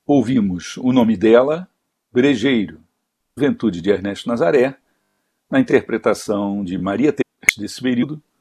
Ouvimos O Nome Dela, Brejeiro, Juventude de Ernesto Nazaré, na interpretação de Maria Teresa desse período,